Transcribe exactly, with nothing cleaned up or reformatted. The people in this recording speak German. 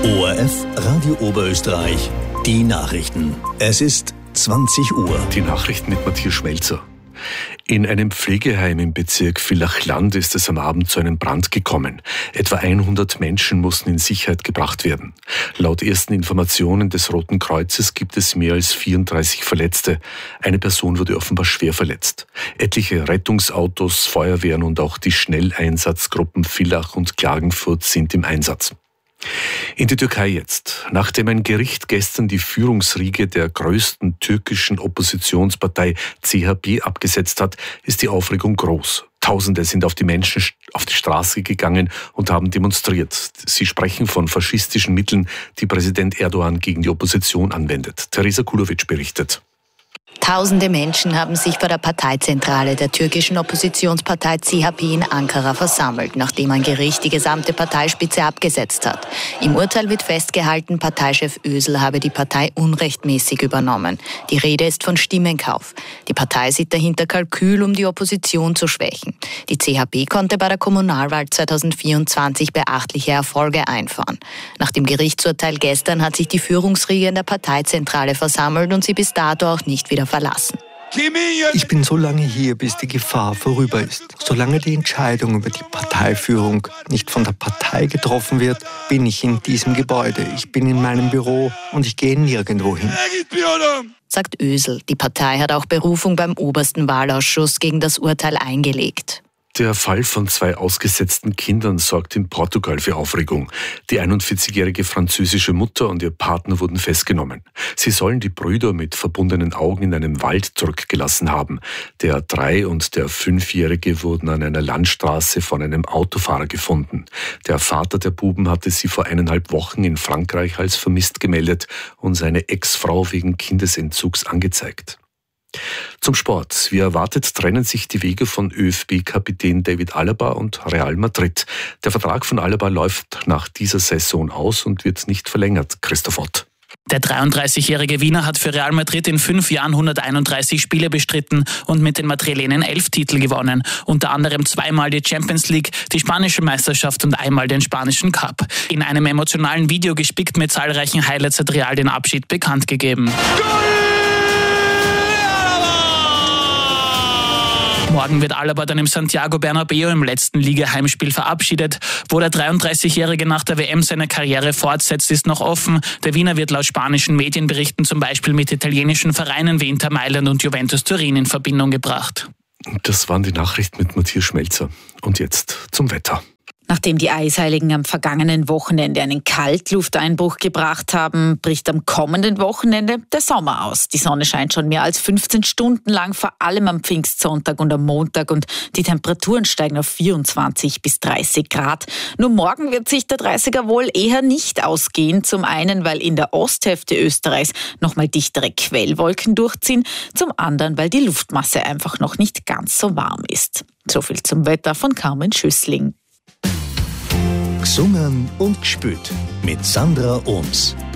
O R F Radio Oberösterreich, die Nachrichten. Es ist zwanzig Uhr. Die Nachrichten mit Matthias Schmelzer. In einem Pflegeheim im Bezirk Villach-Land ist es am Abend zu einem Brand gekommen. Etwa hundert Menschen mussten in Sicherheit gebracht werden. Laut ersten Informationen des Roten Kreuzes gibt es mehr als vierunddreißig Verletzte. Eine Person wurde offenbar schwer verletzt. Etliche Rettungsautos, Feuerwehren und auch die Schnelleinsatzgruppen Villach und Klagenfurt sind im Einsatz. In die Türkei jetzt. Nachdem ein Gericht gestern die Führungsriege der größten türkischen Oppositionspartei C H P abgesetzt hat, ist die Aufregung groß. Tausende sind auf die Menschen auf die Straße gegangen und haben demonstriert. Sie sprechen von faschistischen Mitteln, die Präsident Erdogan gegen die Opposition anwendet. Teresa Kulovic berichtet. Tausende Menschen haben sich vor der Parteizentrale der türkischen Oppositionspartei C H P in Ankara versammelt, nachdem ein Gericht die gesamte Parteispitze abgesetzt hat. Im Urteil wird festgehalten, Parteichef Özal habe die Partei unrechtmäßig übernommen. Die Rede ist von Stimmenkauf. Die Partei sieht dahinter Kalkül, um die Opposition zu schwächen. Die C H P konnte bei der Kommunalwahl zweitausendvierundzwanzig beachtliche Erfolge einfahren. Nach dem Gerichtsurteil gestern hat sich die Führungsriege in der Parteizentrale versammelt und sie bis dato auch nicht wieder verlassen. Ich bin so lange hier, bis die Gefahr vorüber ist. Solange die Entscheidung über die Parteiführung nicht von der Partei getroffen wird, bin ich in diesem Gebäude. Ich bin in meinem Büro und ich gehe nirgendwo hin, sagt Özal. Die Partei hat auch Berufung beim obersten Wahlausschuss gegen das Urteil eingelegt. Der Fall von zwei ausgesetzten Kindern sorgt in Portugal für Aufregung. Die einundvierzigjährige französische Mutter und ihr Partner wurden festgenommen. Sie sollen die Brüder mit verbundenen Augen in einem Wald zurückgelassen haben. Der drei- und der fünfjährige wurden an einer Landstraße von einem Autofahrer gefunden. Der Vater der Buben hatte sie vor eineinhalb Wochen in Frankreich als vermisst gemeldet und seine Ex-Frau wegen Kindesentzugs angezeigt. Zum Sport. Wie erwartet trennen sich die Wege von ÖFB-Kapitän David Alaba und Real Madrid. Der Vertrag von Alaba läuft nach dieser Saison aus und wird nicht verlängert. Christoph Ott. Der dreiunddreißigjährige Wiener hat für Real Madrid in fünf Jahren hunderteinunddreißig Spiele bestritten und mit den Madrilenen elf Titel gewonnen. Unter anderem zweimal die Champions League, die spanische Meisterschaft und einmal den spanischen Cup. In einem emotionalen Video gespickt mit zahlreichen Highlights hat Real den Abschied bekannt gegeben. Morgen wird Alaba dann im Santiago Bernabéu im letzten Liga-Heimspiel verabschiedet. Wo der dreiunddreißigjährige nach der W M seine Karriere fortsetzt, ist noch offen. Der Wiener wird laut spanischen Medienberichten zum Beispiel mit italienischen Vereinen wie Inter Mailand und Juventus Turin in Verbindung gebracht. Das waren die Nachrichten mit Matthias Schmelzer. Und jetzt zum Wetter. Nachdem die Eisheiligen am vergangenen Wochenende einen Kaltlufteinbruch gebracht haben, bricht am kommenden Wochenende der Sommer aus. Die Sonne scheint schon mehr als fünfzehn Stunden lang, vor allem am Pfingstsonntag und am Montag, und die Temperaturen steigen auf vierundzwanzig bis dreißig Grad. Nur morgen wird sich der dreißiger wohl eher nicht ausgehen. Zum einen, weil in der Osthälfte Österreichs nochmal dichtere Quellwolken durchziehen, zum anderen, weil die Luftmasse einfach noch nicht ganz so warm ist. So viel zum Wetter von Carmen Schüssling. Gesungen und gespielt mit Sandra Ohms.